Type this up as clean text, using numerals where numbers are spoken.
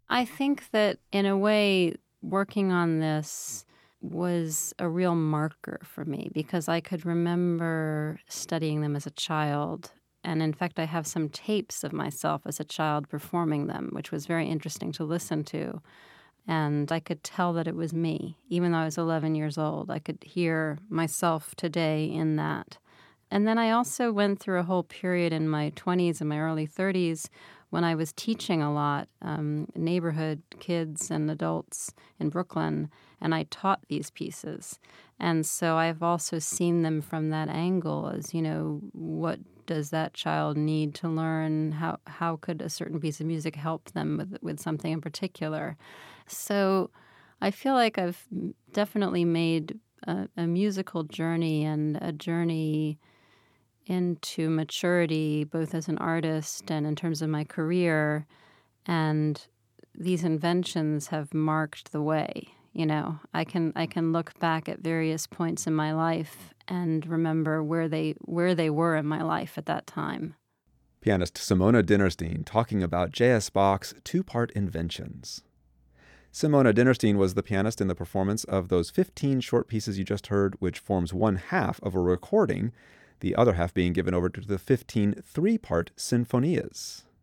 I think that in a way, working on this was a real marker for me because I could remember studying them as a child. And in fact, I have some tapes of myself as a child performing them, which was very interesting to listen to. And I could tell that it was me. Even though I was 11 years old, I could hear myself today in that. And then I also went through a whole period in my 20s and my early 30s when I was teaching a lot, neighborhood kids and adults in Brooklyn, and I taught these pieces. And so I've also seen them from that angle as, what does that child need to learn? How could a certain piece of music help them with something in particular? So I feel like I've definitely made a musical journey and a journey into maturity, both as an artist and in terms of my career. And these inventions have marked the way. I can look back at various points in my life and remember where they were in my life at that time. Pianist Simona Dinnerstein talking about J.S. Bach's two-part inventions. Simona Dinnerstein was the pianist in the performance of those 15 short pieces you just heard, which forms one half of a recording, the other half being given over to the 15 three-part sinfonias.